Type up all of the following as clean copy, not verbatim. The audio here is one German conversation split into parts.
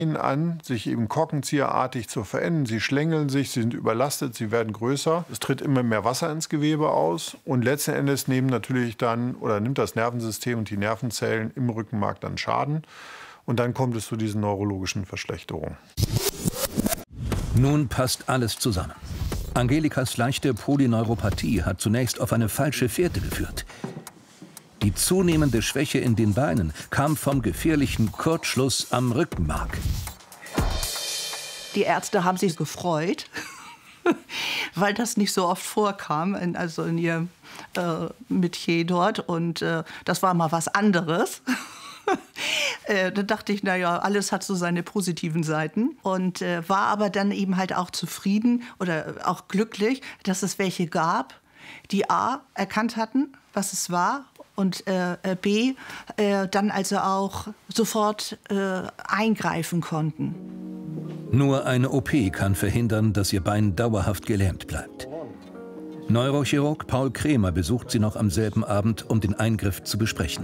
an, sich eben korkenzieherartig zu verenden. Sie schlängeln sich, sie sind überlastet, sie werden größer. Es tritt immer mehr Wasser ins Gewebe aus. Und letzten Endes nimmt das Nervensystem und die Nervenzellen im Rückenmark dann Schaden. Und dann kommt es zu diesen neurologischen Verschlechterungen. Nun passt alles zusammen. Angelikas leichte Polyneuropathie hat zunächst auf eine falsche Fährte geführt. Die zunehmende Schwäche in den Beinen kam vom gefährlichen Kurzschluss am Rückenmark. Die Ärzte haben sich gefreut, weil das nicht so oft vorkam, also in ihrem Metier dort. Und das war mal was anderes. Da dachte ich, naja, alles hat so seine positiven Seiten. Und war aber dann eben halt auch zufrieden oder auch glücklich, dass es welche gab, die A, erkannt hatten, was es war, und B, dann also auch sofort eingreifen konnten. Nur eine OP kann verhindern, dass ihr Bein dauerhaft gelähmt bleibt. Neurochirurg Paul Krämer besucht sie noch am selben Abend, um den Eingriff zu besprechen.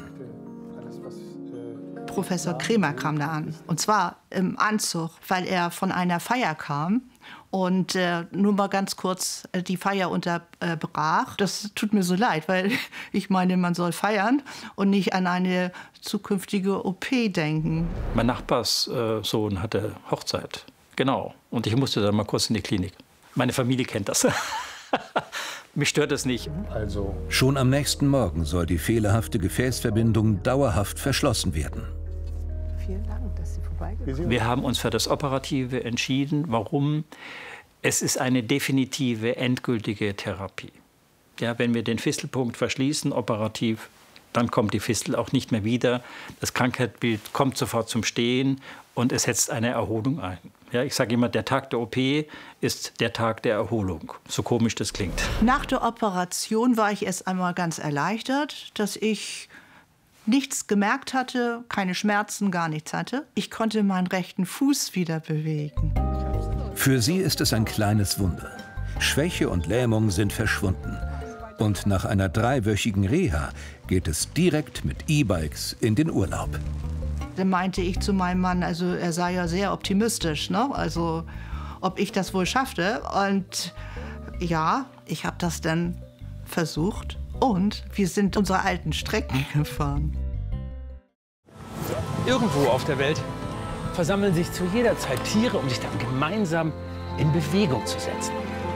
Professor Krämer kam da an, und zwar im Anzug, weil er von einer Feier kam und nur mal ganz kurz die Feier unterbrach. Das tut mir so leid, weil ich meine, man soll feiern und nicht an eine zukünftige OP denken. Mein Nachbarssohn hatte Hochzeit, genau. Und ich musste dann mal kurz in die Klinik. Meine Familie kennt das. Mich stört es nicht. Schon am nächsten Morgen soll die fehlerhafte Gefäßverbindung dauerhaft verschlossen werden. Vielen Dank, dass Sie vorbeigekommen sind. Wir haben uns für das Operative entschieden. Warum? Es ist eine definitive, endgültige Therapie. Ja, wenn wir den Fistelpunkt verschließen, operativ, dann kommt die Fistel auch nicht mehr wieder. Das Krankheitsbild kommt sofort zum Stehen und es setzt eine Erholung ein. Ja, ich sage immer, der Tag der OP ist der Tag der Erholung, so komisch das klingt. Nach der Operation war ich erst einmal ganz erleichtert, dass ich nichts gemerkt hatte, keine Schmerzen, gar nichts hatte. Ich konnte meinen rechten Fuß wieder bewegen. Für sie ist es ein kleines Wunder. Schwäche und Lähmung sind verschwunden. Und nach einer 3-wöchigen Reha geht es direkt mit E-Bikes in den Urlaub. Dann meinte ich zu meinem Mann, also er sei ja sehr optimistisch, ne? Also ob ich das wohl schaffte. Und ja, ich habe das dann versucht. Und wir sind unsere alten Strecken gefahren. Irgendwo auf der Welt versammeln sich zu jeder Zeit Tiere, um sich dann gemeinsam in Bewegung zu setzen.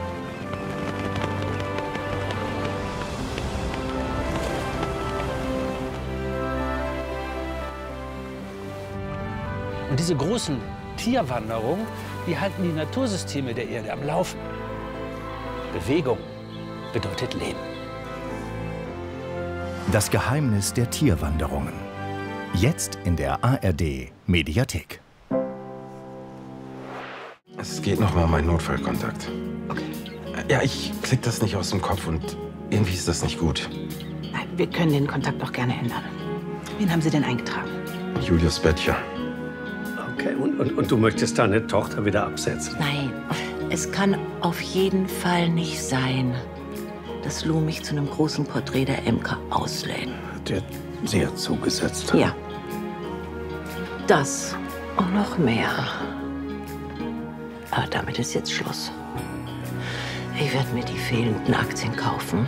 Und diese großen Tierwanderungen, die halten die Natursysteme der Erde am Laufen. Bewegung bedeutet Leben. Das Geheimnis der Tierwanderungen. Jetzt in der ARD-Mediathek. Es geht noch mal um meinen Notfallkontakt. Okay. Ja, ich krieg das nicht aus dem Kopf und irgendwie ist das nicht gut. Nein, wir können den Kontakt doch gerne ändern. Wen haben Sie denn eingetragen? Julius Böttcher. Okay, und du möchtest deine Tochter wieder absetzen? Nein, es kann auf jeden Fall nicht sein, dass Lou mich zu einem großen Porträt der Imker auslädt. Der sehr zugesetzt. Ja. Das und noch mehr. Aber damit ist jetzt Schluss. Ich werde mir die fehlenden Aktien kaufen.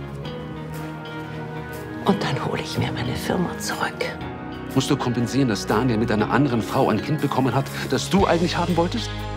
Und dann hole ich mir meine Firma zurück. Musst du kompensieren, dass Daniel mit einer anderen Frau ein Kind bekommen hat, das du eigentlich haben wolltest?